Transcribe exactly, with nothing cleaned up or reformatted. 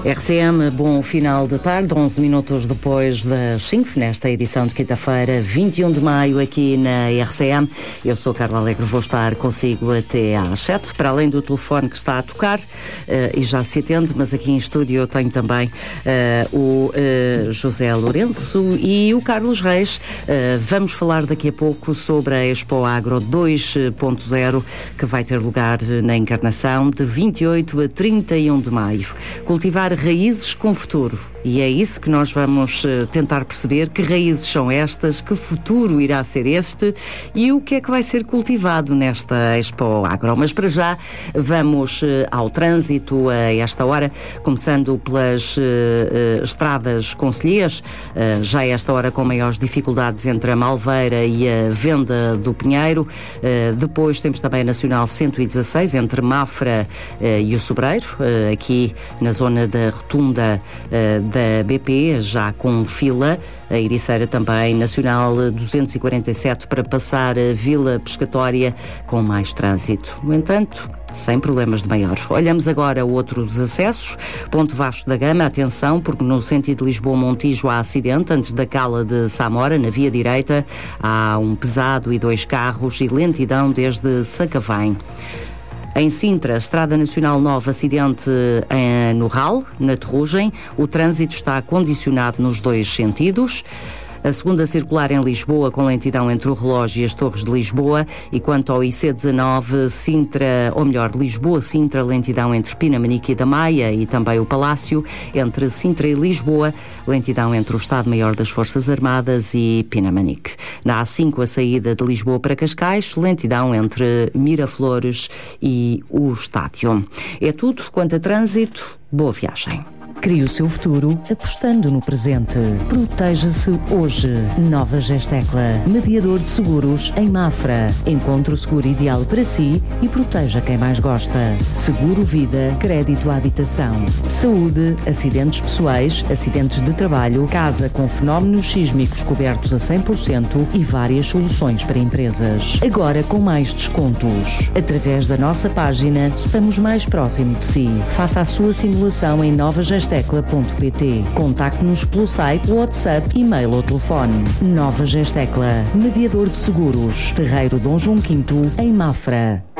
R C M, bom final de tarde, onze minutos depois das cinco, nesta edição de quinta-feira, vinte e um de maio, aqui na R C M. Eu sou Carla Alegre, vou estar consigo até às sete, para além do telefone que está a tocar, uh, e já se atende, mas aqui em estúdio eu tenho também uh, o uh, José Lourenço e o Carlos Reis. Uh, vamos falar daqui a pouco sobre a Expo Agro dois ponto zero, que vai ter lugar na Encarnação de vinte e oito a trinta e um de maio. Cultivar raízes com futuro. E é isso que nós vamos uh, tentar perceber, que raízes são estas, que futuro irá ser este e o que é que vai ser cultivado nesta Expo Agro. Mas para já vamos uh, ao trânsito a esta hora, começando pelas uh, uh, estradas concelhias, uh, já a esta hora com maiores dificuldades entre a Malveira e a Venda do Pinheiro. Uh, depois temos também a Nacional cento e dezasseis, entre Mafra uh, e o Sobreiro, uh, aqui na zona da rotunda uh, da B P, já com fila. A Ericeira também, Nacional duzentos e quarenta e sete, para passar a Vila Pescatória, com mais trânsito. No entanto, sem problemas de maior. Olhamos agora outros acessos. Ponte Vasco da Gama, atenção, porque no sentido Lisboa-Montijo há acidente antes da Cala de Samora, na via direita. Há um pesado e dois carros e lentidão desde Sacavém. Em Sintra, Estrada Nacional nove, acidente em, no Ral, na Terrugem. O trânsito está condicionado nos dois sentidos. A segunda circular em Lisboa, com lentidão entre o Relógio e as Torres de Lisboa. E quanto ao I C dezanove, Sintra, ou melhor, Lisboa-Sintra, lentidão entre Pinamanique e da Maia e também o Palácio. Entre Sintra e Lisboa, lentidão entre o Estado-Maior das Forças Armadas e Pinamanique. Na A cinco, a saída de Lisboa para Cascais, lentidão entre Miraflores e o Estádio. É tudo quanto a trânsito. Boa viagem. Crie o seu futuro apostando no presente. Proteja-se hoje. Nova Gestecla, mediador de seguros em Mafra. Encontre o seguro ideal para si e proteja quem mais gosta. Seguro vida, crédito à habitação, saúde, acidentes pessoais, acidentes de trabalho, casa com fenómenos sísmicos cobertos a cem por cento e várias soluções para empresas. Agora com mais descontos. Através da nossa página, estamos mais próximo de si. Faça a sua simulação em Nova Gestecla. Gestecla ponto pt. Contacte-nos pelo site, WhatsApp, e-mail ou telefone. Nova Gestecla, mediador de seguros. Terreiro Dom João quinto, em Mafra.